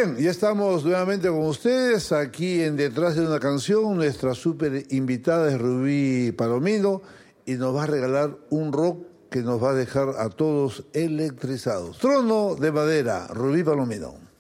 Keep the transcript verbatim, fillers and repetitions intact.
Bien, ya estamos nuevamente con ustedes aquí en Detrás de una Canción. Nuestra súper invitada es Rubí Palomino y nos va a regalar un rock que nos va a dejar a todos electrizados. Trono de Madera, Rubí Palomino.